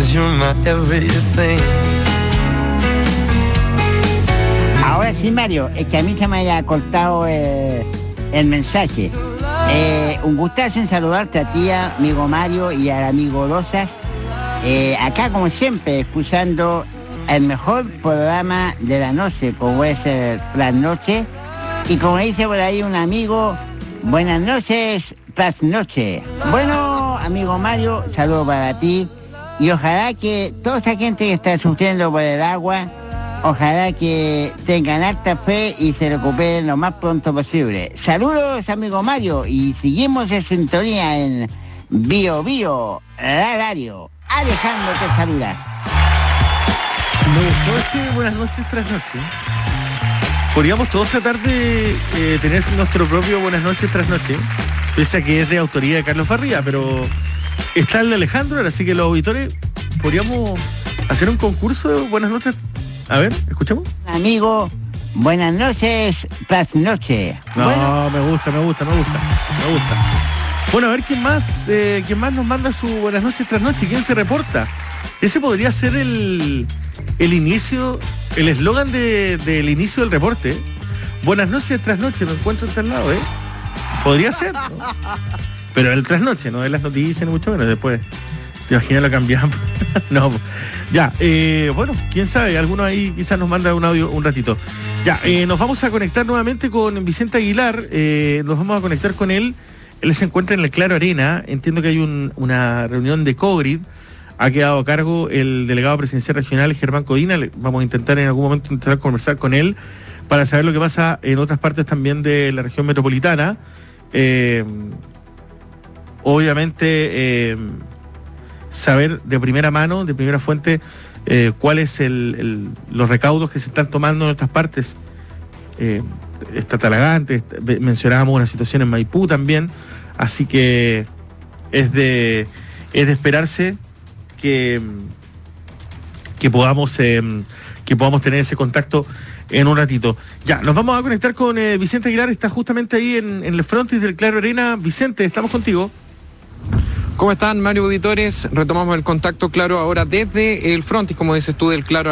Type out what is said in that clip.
'cause you're my everything. Ahora sí, Mario, es que a mí se me haya cortado el mensaje. Un gustazo en saludarte a ti, amigo Mario, y al amigo Rosas. Acá, como siempre, escuchando el mejor programa de la noche, como es el Plan Noche. Y como dice por ahí un amigo, buenas noches, Plan Noche. Bueno, amigo Mario, saludo para ti. Y ojalá que toda esa gente que está sufriendo por el agua, ojalá que tengan alta fe y se recuperen lo más pronto posible. Saludos, amigo Mario, y seguimos en sintonía en Bio Bio Radio. Alejandro te saluda. Me gustó ese buenas noches tras noche. Podríamos todos tratar de tener nuestro propio buenas noches tras noche, pese a que es de autoría de Carlos Farría, pero está el de Alejandro, así que los auditores podríamos hacer un concurso de buenas noches. A ver, escuchamos. Amigo, buenas noches, tras noche. No, Bueno, me gusta. Bueno, a ver quién más nos manda su buenas noches tras noche, quién se reporta. Ese podría ser el inicio, el eslogan del inicio del reporte. Buenas noches tras noche, me encuentro hasta al lado, ¿eh? Podría ser, ¿no? Pero el trasnoche, no de las noticias, ni mucho menos. Después, te imaginas, lo cambiamos. No, ya, bueno, quién sabe, alguno ahí quizás nos manda un audio un ratito. Ya, nos vamos a conectar nuevamente con Vicente Aguilar, nos vamos a conectar con él. Él se encuentra en el Claro Arena, entiendo que hay una reunión de COGRID, ha quedado a cargo el delegado presidencial regional Germán Codina. Vamos a intentar en algún momento conversar con él para saber lo que pasa en otras partes también de la región metropolitana. Obviamente, saber de primera mano, de primera fuente, cuáles los recaudos que se están tomando en otras partes. Está Talagante, mencionábamos una situación en Maipú también, así que es de esperarse que podamos tener ese contacto en un ratito. Ya, nos vamos a conectar con Vicente Aguilar, está justamente ahí en el frontis del Claro Arena. Vicente, estamos contigo. ¿Cómo están, Mario, auditores? Retomamos el contacto, claro, ahora desde el frontis, como dices tú, del Claro